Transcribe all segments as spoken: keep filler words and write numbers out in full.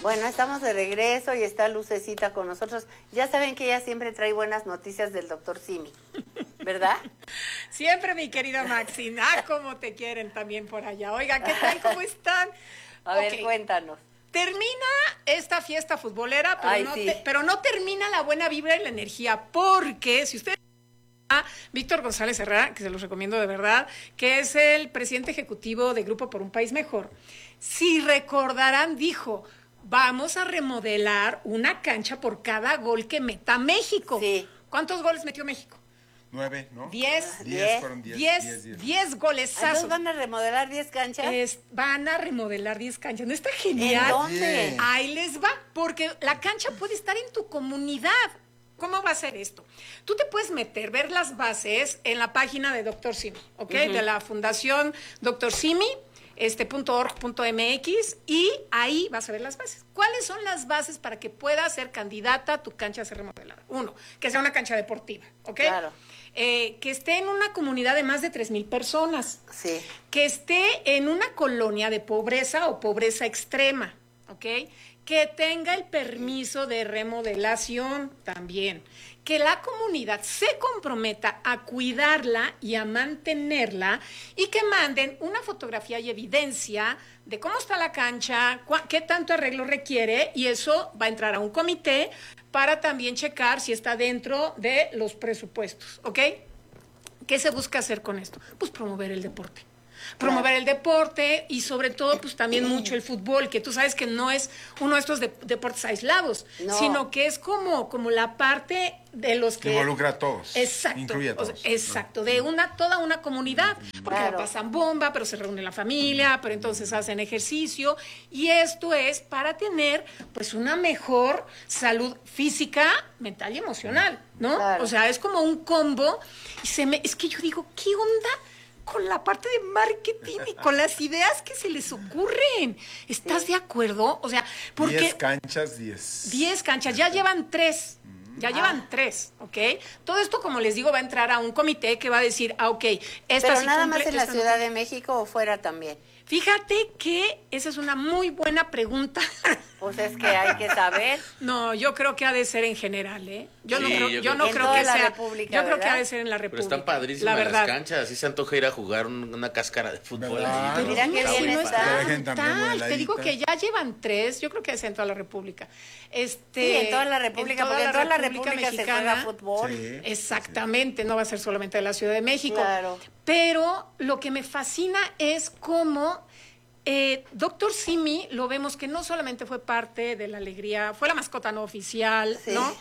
Bueno, estamos de regreso y está Lucecita con nosotros. Ya saben que ella siempre trae buenas noticias del doctor Simi, ¿verdad? Siempre, mi querida Maxine. Ah, cómo te quieren también por allá. Oiga, ¿qué tal? ¿Cómo están? A okay. ver, cuéntanos. Termina esta fiesta futbolera, pero, Ay, no sí. te, pero no termina la buena vibra y la energía, porque si ustedes... Víctor González Herrera, que se los recomiendo de verdad, que es el presidente ejecutivo de Grupo por un País Mejor, si recordarán, dijo... Vamos a remodelar una cancha por cada gol que meta México. Sí. ¿Cuántos goles metió México? Nueve, ¿no? Diez. Diez, fueron diez. Diez, diez, diez. diez golesazos. ¿Entonces van a remodelar diez canchas? Es, van a remodelar diez canchas. ¿No está genial? ¿En dónde? Sí. Ahí les va, porque la cancha puede estar en tu comunidad. ¿Cómo va a ser esto? Tú te puedes meter, ver las bases en la página de doctor Simi, ¿ok? Uh-huh. De la Fundación doctor Simi. Este punto org punto mx y ahí vas a ver las bases. ¿Cuáles son las bases para que puedas ser candidata a tu cancha a ser remodelada? Uno, que sea una cancha deportiva, ¿ok? Claro. Eh, que esté en una comunidad de más de tres mil personas. Sí. Que esté en una colonia de pobreza o pobreza extrema, ¿ok? Que tenga el permiso de remodelación también. Que la comunidad se comprometa a cuidarla y a mantenerla y que manden una fotografía y evidencia de cómo está la cancha, qué tanto arreglo requiere, y eso va a entrar a un comité para también checar si está dentro de los presupuestos, ¿ok? ¿Qué se busca hacer con esto? Pues promover el deporte. Promover el deporte y sobre todo pues también mucho el fútbol, que tú sabes que no es uno de estos de, deportes aislados, no. sino que es como, como la parte de los que... Involucra a todos. Exacto. Incluye a todos. O sea, exacto, ¿no? De una, toda una comunidad, porque claro. la pasan bomba, pero se reúne la familia, pero entonces hacen ejercicio, y esto es para tener pues una mejor salud física, mental y emocional, ¿no? Claro. O sea, es como un combo, y se me, es que yo digo, ¿qué onda con la parte de marketing y con las ideas que se les ocurren? ¿Estás sí. de acuerdo? O sea, porque... Diez canchas, diez. Diez canchas, ya llevan tres. Ya ah. llevan tres, ¿ok? Todo esto, como les digo, va a entrar a un comité que va a decir, ah, ok, esta ¿Pero sí nada cumple, más en la esta Ciudad no. de México o fuera también? Fíjate que esa es una muy buena pregunta. Pues es que hay que saber. No, yo creo que ha de ser en general, ¿eh? Yo Sí, no creo, yo yo creo no que creo en que toda la sea. República, yo creo ¿verdad? que ha de ser en la Pero República. están padrísimas la las verdad. canchas, así se antoja ir a jugar un- una cáscara de fútbol. ¿Verdad? Ahí, Mira ¿no? qué Está bien muy está. padre. Que dejen también Tal, vueladita. te digo que ya llevan tres, yo creo que es en toda la República. Este, Sí, en toda la República, porque en toda la República se juega fútbol. Sí. Exactamente, no va a ser solamente de la Ciudad de México. Claro. Pero lo que me fascina es cómo eh, doctor Simi, lo vemos que no solamente fue parte de la alegría, fue la mascota no oficial, Sí. ¿no?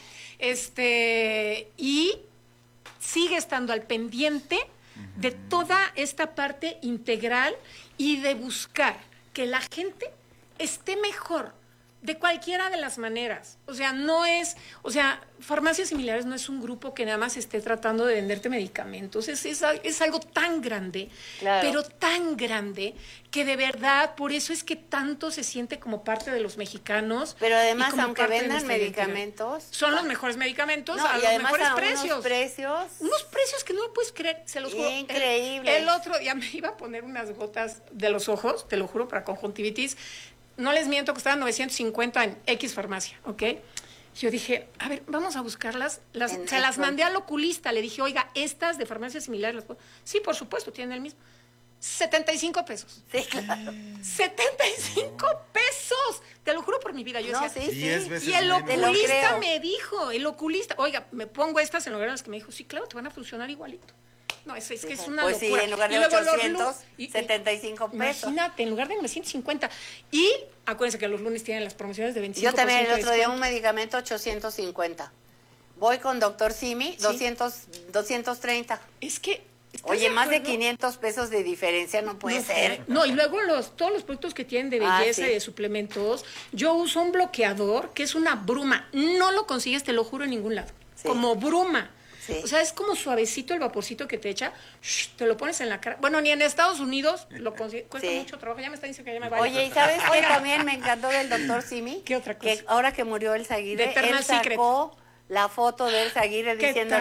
Este, y sigue estando al pendiente de toda esta parte integral y de buscar que la gente esté mejor de cualquiera de las maneras. O sea, no es, o sea, Farmacias Similares no es un grupo que nada más esté tratando de venderte medicamentos. Es, es, es algo tan grande, claro. pero tan grande, que de verdad, por eso es que tanto se siente como parte de los mexicanos. Pero además, y como aunque parte de vendan nuestra identidad. medicamentos, Son los mejores medicamentos, no, a y los además mejores a precios. unos precios. Unos precios que no lo puedes creer, se los juro. Increíbles. El, el otro día me iba a poner unas gotas de los ojos, te lo juro, para conjuntivitis. No les miento, costaban novecientos cincuenta en X farmacia, ¿ok? Yo dije, a ver, vamos a buscarlas. Las, se las mandé al oculista, le dije, oiga, estas de farmacias similares, ¿las puedo? Sí, por supuesto, tienen el mismo. setenta y cinco pesos. Sí, claro. setenta y cinco pesos. Te lo juro por mi vida. Yo No, decía, sí, Diez sí. veces y el menos. Te lo oculista creo. me dijo, el oculista, oiga, me pongo estas en lugar de las que me dijo, sí, claro, te van a funcionar igualito. No, es, es que es una Pues locura. sí, en lugar de Y luego los ochocientos, lu- y- y- setenta y cinco pesos. Imagínate, en lugar de novecientos cincuenta. Y acuérdense que los lunes tienen las promociones de veinticinco Yo también el de otro día un descuento. medicamento ochocientos cincuenta. Voy con doctor Simi, Sí. doscientos, doscientos treinta. Es que... ¿estás Oye, más de acuerdo? quinientos pesos de diferencia no puede No, ser. No, y luego los, todos los productos que tienen de Ah, belleza sí. y de suplementos. Yo uso un bloqueador que es una bruma. No lo consigues, te lo juro, en ningún lado. Sí. Como bruma. Sí. O sea, es como suavecito el vaporcito que te echa. Shh, te lo pones en la cara. Bueno, ni en Estados Unidos lo consigues. Cuesta Sí. mucho trabajo. Ya me está diciendo que ya me vaya. Oye, ¿y sabes qué también me encantó del doctor Simi? ¿Qué otra cosa? Que ahora que murió Elsa Aguirre, De Eternal él sacó la foto de Elsa Aguirre ¿Qué diciéndole, tal?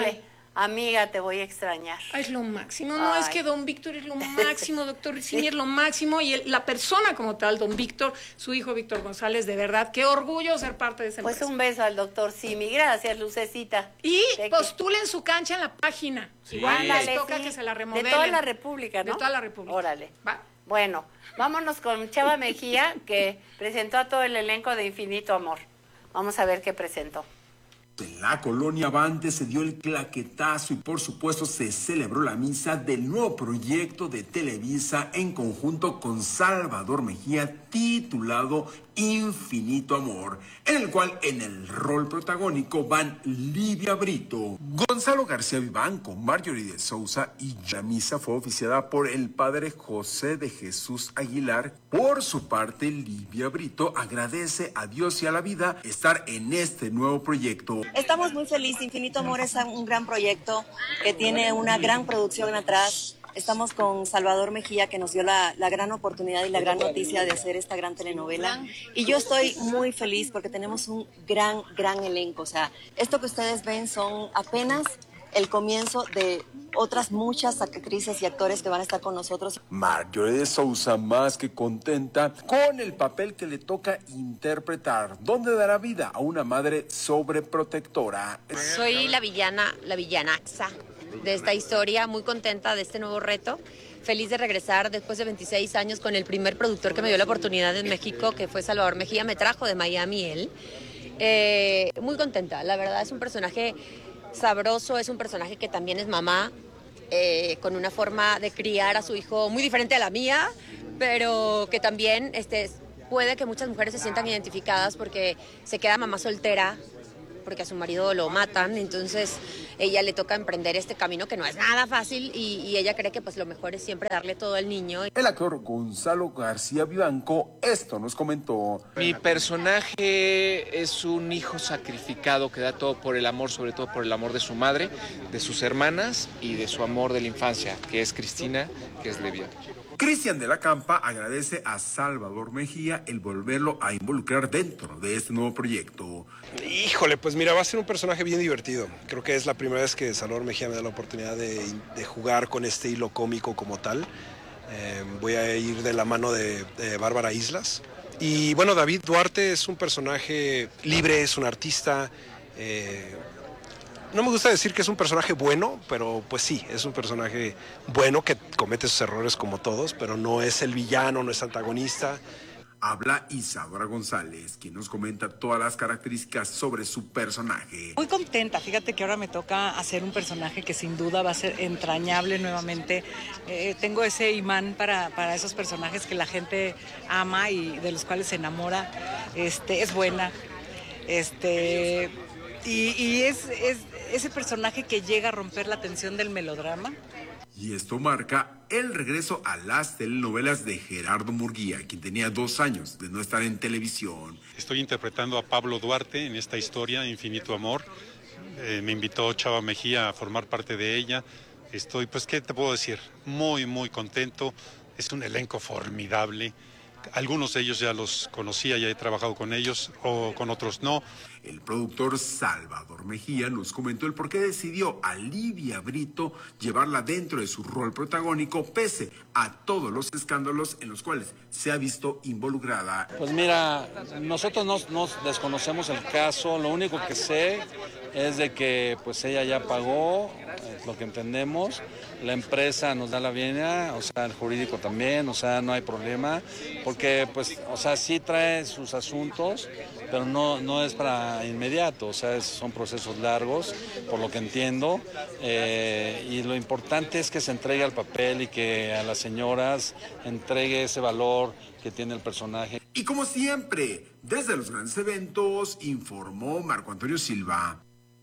Amiga, te voy a extrañar. Ay, es lo máximo. No, Ay. es que don Víctor es lo máximo, doctor Simi es lo máximo. Y el- la persona como tal, don Víctor, su hijo Víctor González, de verdad, qué orgullo ser parte de esa Pues empresa. un beso al doctor Simi. Gracias, Lucecita. Y De que- postulen su cancha en la página. Sí. Igual les Ándale, toca sí. que se la De remodelen. toda la República, ¿no? De toda la República. Órale. Va. Bueno, vámonos con Chava Mejía, que presentó a todo el elenco de Infinito Amor. Vamos a ver qué presentó. En la colonia Avante se dio el claquetazo y por supuesto se celebró la misa del nuevo proyecto de Televisa en conjunto con Salvador Mejía titulado Infinito Amor, en el cual en el rol protagónico van Livia Brito, Gonzalo García Vivanco, Marjorie de Sousa y la misa fue oficiada por el padre José de Jesús Aguilar. Por su parte, Livia Brito agradece a Dios y a la vida estar en este nuevo proyecto. Estamos muy felices. Infinito Amor es un gran proyecto que tiene una gran producción atrás. Estamos con Salvador Mejía, que nos dio la, la gran oportunidad y la gran noticia de hacer esta gran telenovela. Y yo estoy muy feliz porque tenemos un gran, gran elenco. O sea, esto que ustedes ven son apenas el comienzo de otras muchas actrices y actores que van a estar con nosotros. Marjorie de Sousa más que contenta con el papel que le toca interpretar, donde dará vida a una madre sobreprotectora. Soy la villana, la villanaxa de esta historia, muy contenta de este nuevo reto, feliz de regresar después de veintiséis años con el primer productor que me dio la oportunidad en México, que fue Salvador Mejía, me trajo de Miami él. Eh, muy contenta, la verdad es un personaje sabroso, es un personaje que también es mamá, eh, con una forma de criar a su hijo muy diferente a la mía, pero que también este, puede que muchas mujeres se sientan identificadas porque se queda mamá soltera, porque a su marido lo matan, entonces ella le toca emprender este camino que no es nada fácil y, y ella cree que pues lo mejor es siempre darle todo al niño. El actor Gonzalo García Vivanco esto nos comentó. Mi personaje es un hijo sacrificado que da todo por el amor, sobre todo por el amor de su madre, de sus hermanas y de su amor de la infancia, que es Cristina, que es Livia. Cristian de la Campa agradece a Salvador Mejía el volverlo a involucrar dentro de este nuevo proyecto. Híjole, pues mira, va a ser un personaje bien divertido. Creo que es la primera vez que Salvador Mejía me da la oportunidad de, de jugar con este hilo cómico como tal. Eh, voy a ir de la mano de, de Bárbara Islas. Y bueno, David Duarte es un personaje libre, es un artista. Eh, no me gusta decir que es un personaje bueno, pero pues sí, es un personaje bueno que comete sus errores como todos, pero no es el villano, no es antagonista. Habla Isadora González, quien nos comenta todas las características sobre su personaje. Muy contenta, fíjate que ahora me toca hacer un personaje que sin duda va a ser entrañable nuevamente. Eh, tengo ese imán para, para esos personajes que la gente ama y de los cuales se enamora. Este, es buena. Este, y y es, es ese personaje que llega a romper la tensión del melodrama. Y esto marca el regreso a las telenovelas de Gerardo Murguía, quien tenía dos años de no estar en televisión. Estoy interpretando a Pablo Duarte en esta historia, Infinito Amor. Eh, me invitó Chava Mejía a formar parte de ella. Estoy, pues, ¿qué te puedo decir? Muy, muy contento. Es un elenco formidable. Algunos de ellos ya los conocía, ya he trabajado con ellos, o con otros no. El productor Salvador Mejía nos comentó el por qué decidió a Livia Brito llevarla dentro de su rol protagónico, pese a todos los escándalos en los cuales se ha visto involucrada. Pues mira, nosotros no, no desconocemos el caso, lo único que sé es de que pues ella ya pagó, es lo que entendemos, la empresa nos da la venia, o sea, el jurídico también, o sea, no hay problema, porque pues, o sea, sí trae sus asuntos, pero no, no es para inmediato, o sea, es, son procesos largos, por lo que entiendo, eh, y lo importante es que se entregue al papel y que a las señoras entregue ese valor que tiene el personaje. Y como siempre, desde los grandes eventos, informó Marco Antonio Silva.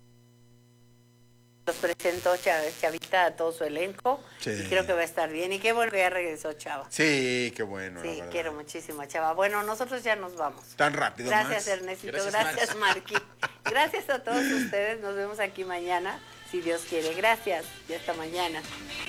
Los presentó Chavita a todo su elenco, sí. Y creo que va a estar bien. Y qué bueno que ya regresó Chava. Sí, qué bueno. Sí, quiero muchísimo a Chava. Bueno, nosotros ya nos vamos. Tan rápido. Gracias, Max. Ernestito. Gracias, Gracias Marqui. Gracias a todos ustedes. Nos vemos aquí mañana, si Dios quiere. Gracias y hasta mañana.